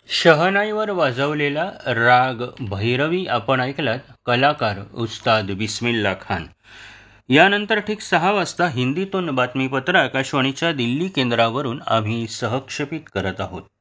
शहनाईवर वाजवलेला राग भैरवी आपण ऐकलात. कलाकार उस्ताद बिस्मिल्ला खान. यानंतर ठीक 6 वाजता हिंदीतून बातमीपत्र आकाशवाणीच्या दिल्ली केंद्रावरून आम्ही सहक्षेपित करत आहोत.